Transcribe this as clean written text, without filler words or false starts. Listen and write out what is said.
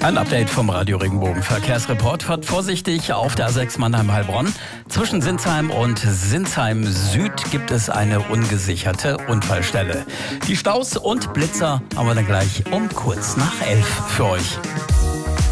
Ein Update vom Radio Regenbogen Verkehrsreport. Fahrt vorsichtig auf der A6 Mannheim-Heilbronn. Zwischen Sinsheim und Sinsheim Süd gibt es eine ungesicherte Unfallstelle. Die Staus und Blitzer haben wir dann gleich um kurz nach 11 für euch.